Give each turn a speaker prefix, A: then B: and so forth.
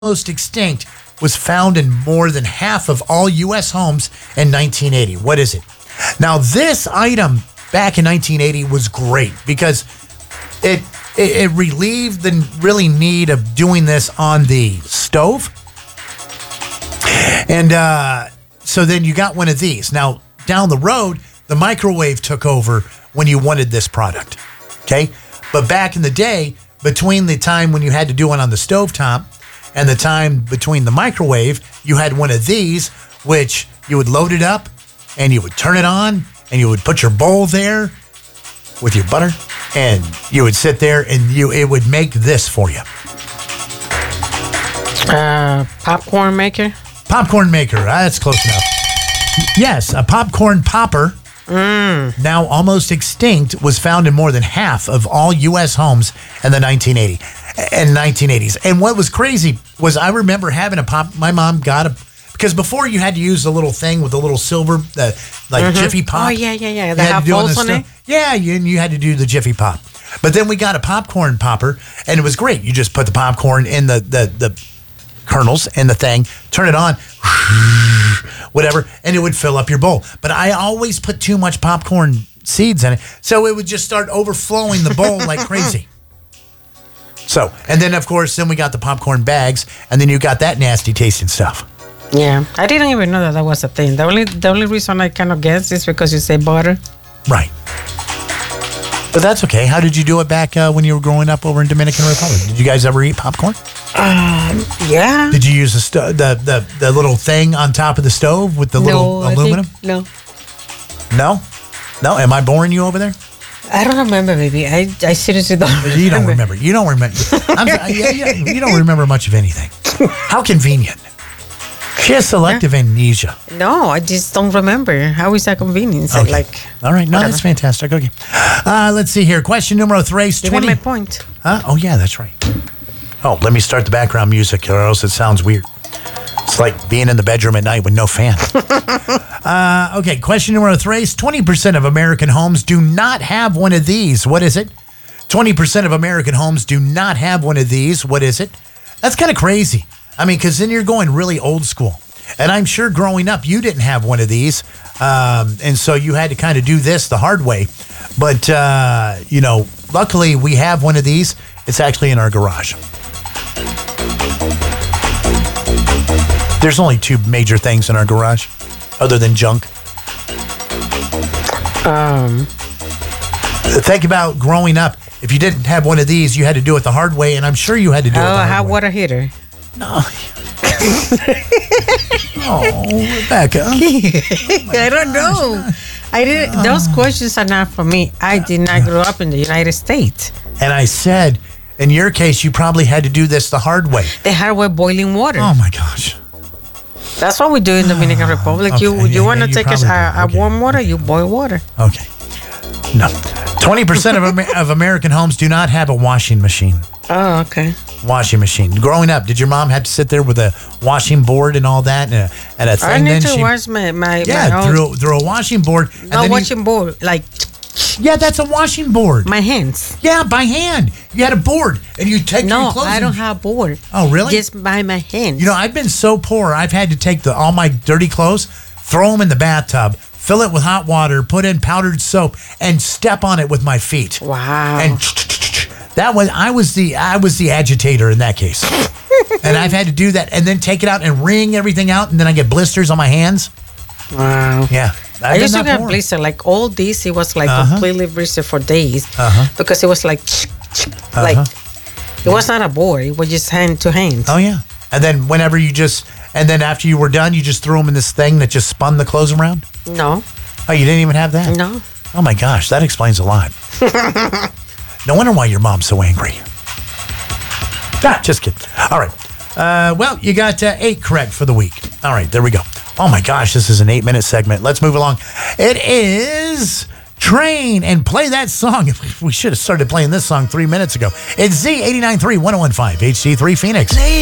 A: almost extinct was found in more than half of all U.S. homes in 1980. What is it? Now, this item back in 1980 was great because it relieved the really need of doing this on the stove. And so then you got one of these. Now, down the road, the microwave took over when you wanted this product. Okay? But back in the day, between the time when you had to do it on the stovetop and the time between the microwave, you had one of these, which you would load it up and you would turn it on and you would put your bowl there with your butter and you would sit there and it would make this for you.
B: Popcorn maker?
A: Popcorn maker. That's close enough. Yes, a popcorn popper. Now almost extinct, was found in more than half of all U.S. homes in the 1980s. And what was crazy was I remember having a pop. My mom got a, because before you had to use the little thing with the little silver, Jiffy Pop.
B: Oh, yeah. They have holes on it?
A: Yeah, you had to do the Jiffy Pop. But then we got a popcorn popper, and it was great. You just put the popcorn in the kernels in the thing, turn it on, whatever, and it would fill up your bowl. But I always put too much popcorn seeds in it, so it would just start overflowing the bowl like crazy. So, and then of course, then we got the popcorn bags, and then you got that nasty tasting stuff.
B: Yeah, I didn't even know that was a thing. The only reason I kind of guess is because you say butter.
A: Right. But that's okay. How did you do it back when you were growing up over in Dominican Republic? Did you guys ever eat popcorn?
B: Yeah.
A: Did you use the little thing on top of the stove with the little aluminum?
B: No.
A: No? Am I boring you over there?
B: I don't remember, baby. I seriously don't remember.
A: You don't remember. You don't remember. You don't remember much of anything. How convenient. She has selective amnesia.
B: No, I just don't remember. How is that convenient?
A: Okay. All right. No, that's fantastic. Okay. Let's see here. Question numero 3.
B: Give me my point.
A: Oh, yeah, that's right. Oh, let me start the background music or else it sounds weird. It's like being in the bedroom at night with no fan. Okay, question numero 3. 20% of American homes do not have one of these. What is it? 20% of American homes do not have one of these. What is it? That's kind of crazy. I mean, because then you're going really old school. And I'm sure growing up, you didn't have one of these. And so you had to kind of do this the hard way. But, luckily we have one of these. It's actually in our garage. There's only 2 major things in our garage other than junk. Think about growing up. If you didn't have one of these, you had to do it the hard way. And I'm sure you had to do it the hard way.
B: Oh, hot water heater.
A: No. Oh, Rebecca.
B: I don't know. I didn't. Those questions are not for me. I did not grow up in the United States.
A: And I said, in your case, you probably had to do this the hard way.
B: The hard way, boiling water.
A: Oh my gosh.
B: That's what we do in the Dominican Republic.
A: Okay,
B: you want to take a warm water, you boil water.
A: Okay. No. 20% of American homes do not have a washing machine.
B: Oh, okay.
A: Washing machine. Growing up, did your mom have to sit there with a washing board and all that and a thing?
B: I need to wash my
A: through a washing board.
B: No washing board, like.
A: Yeah, that's a washing board.
B: My hands.
A: Yeah, by hand. You had a board and you take your clothes.
B: No, I don't have a board.
A: Oh, really?
B: Just by my hands.
A: You know, I've been so poor. I've had to take all my dirty clothes, throw them in the bathtub, fill it with hot water, put in powdered soap, and step on it with my feet.
B: Wow.
A: And I was the agitator in that case. And I've had to do that and then take it out and wring everything out, and then I get blisters on my hands.
B: Wow.
A: Yeah.
B: I used to get blister. Like all this, it was like completely blister for days because it was like it was not a board. It was just hand to hand.
A: Oh yeah. And then after you were done, you just threw them in this thing that just spun the clothes around?
B: No.
A: Oh, you didn't even have that?
B: No.
A: Oh my gosh, that explains a lot. No wonder why your mom's so angry. Just kidding. All right. Well, you got 8 correct for the week. All right, there we go. Oh my gosh, this is an 8-minute segment. Let's move along. It is Train and play that song. We should have started playing this song 3 minutes ago. It's Z89.3 1015 HD3 Phoenix.